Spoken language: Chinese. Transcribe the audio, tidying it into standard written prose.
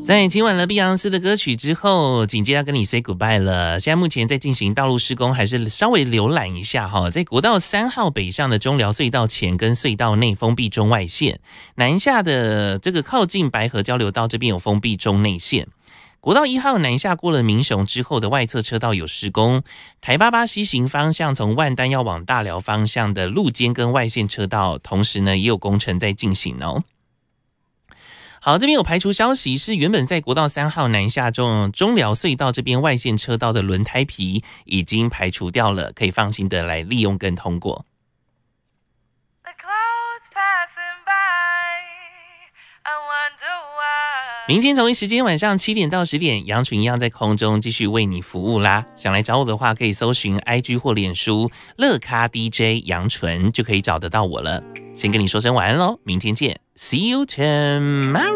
在听完了碧昂斯的歌曲之后，紧接着要跟你 say goodbye 了。现在目前在进行道路施工，还是稍微浏览一下哈。在国道3号北上的中寮隧道前跟隧道内封闭中外线，南下的这个靠近白河交流道这边有封闭中内线。国道1号南下过了民雄之后的外侧车道有施工，台88西行方向从万丹要往大寮方向的路肩跟外线车道，同时呢也有工程在进行哦。好，这边有排除消息，是原本在国道3号南下中寮隧道这边外线车道的轮胎皮已经排除掉了，可以放心的来利用跟通过。明天同一时间晚上7点到10点，杨纯一样在空中继续为你服务啦。想来找我的话，可以搜寻 IG 或脸书乐咖 DJ 杨纯，就可以找得到我了。先跟你说声晚安喽，明天见 ，See you tomorrow。